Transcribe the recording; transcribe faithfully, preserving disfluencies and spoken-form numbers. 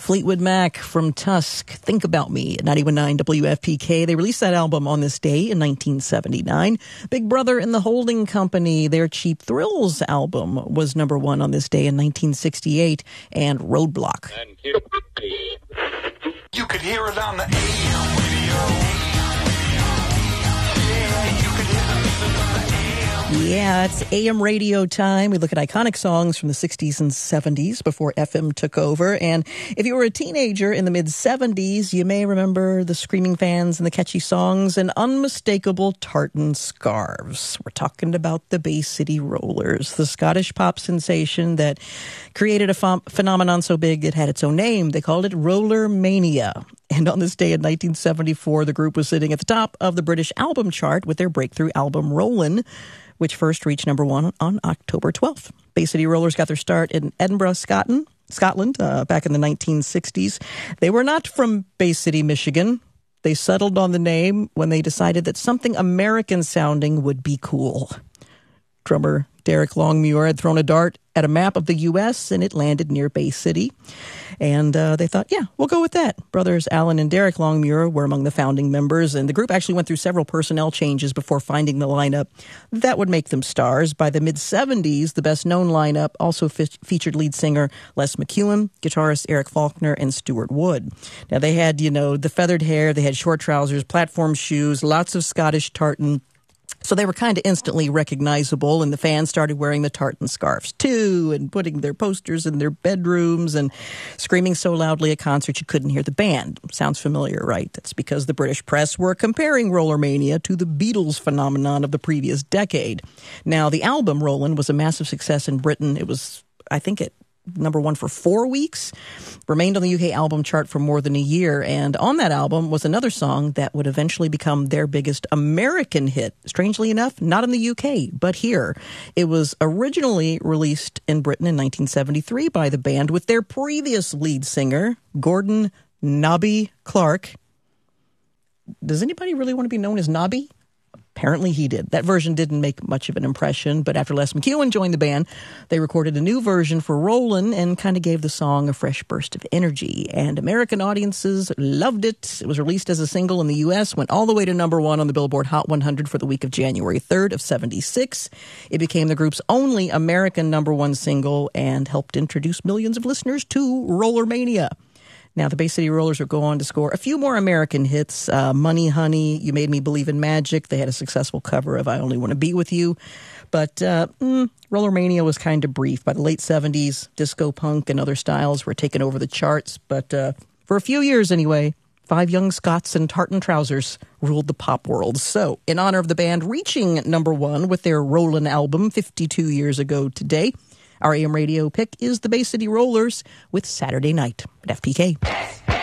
Fleetwood Mac from Tusk, Think About Me at ninety-one point nine W F P K. They released that album on this day in nineteen seventy-nine. Big Brother and the Holding Company, their Cheap Thrills album was number one on this day in nineteen sixty-eight. And Roadblock. You could hear it on the A M radio. Yeah, it's A M radio time. We look at iconic songs from the sixties and seventies before F M took over. And if you were a teenager in the mid-seventies, you may remember the screaming fans and the catchy songs and unmistakable tartan scarves. We're talking about the Bay City Rollers, the Scottish pop sensation that created a ph- phenomenon so big it had its own name. They called it Roller Mania. And on this day in nineteen seventy-four, the group was sitting at the top of the British album chart with their breakthrough album Rollin', which first reached number one on October twelfth. Bay City Rollers got their start in Edinburgh, Scotland, Scotland uh, back in the nineteen sixties. They were not from Bay City, Michigan. They settled on the name when they decided that something American-sounding would be cool. Drummer Derek Longmuir had thrown a dart at a map of the U S, and it landed near Bay City. And uh, they thought, yeah, we'll go with that. Brothers Alan and Derek Longmuir were among the founding members, and the group actually went through several personnel changes before finding the lineup that would make them stars. By the mid-seventies, the best-known lineup also fe- featured lead singer Les McEwen, guitarist Eric Faulkner, and Stuart Wood. Now, they had, you know, the feathered hair, they had short trousers, platform shoes, lots of Scottish tartan. So they were kind of instantly recognizable, and the fans started wearing the tartan scarves too, and putting their posters in their bedrooms and screaming so loudly at concerts you couldn't hear the band. Sounds familiar, right? That's because the British press were comparing Roller Mania to the Beatles phenomenon of the previous decade. Now, the album Rollin' was a massive success in Britain. It was, I think it number one for four weeks, remained on the U K album chart for more than a year, and on that album was another song that would eventually become their biggest American hit. Strangely enough, not in the U K, but here. It was originally released in Britain in nineteen seventy-three by the band with their previous lead singer, Gordon Nobby Clark. Does anybody really want to be known as Nobby? Apparently he did. That version didn't make much of an impression, but after Les McEwen joined the band, they recorded a new version for Rollin' and kind of gave the song a fresh burst of energy. And American audiences loved it. It was released as a single in the U S, went all the way to number one on the Billboard Hot one hundred for the week of January third of seventy-six. It became the group's only American number one single and helped introduce millions of listeners to Roller Mania. Now, the Bay City Rollers would go on to score a few more American hits. Uh, Money Honey, You Made Me Believe in Magic. They had a successful cover of I Only Want to Be With You. But uh, mm, Roller Mania was kind of brief. By the late seventies, disco punk and other styles were taking over the charts. But uh, for a few years anyway, five young Scots in tartan trousers ruled the pop world. So, in honor of the band reaching number one with their Rollin' album fifty-two years ago today, our A M radio pick is the Bay City Rollers with Saturday Night at F P K.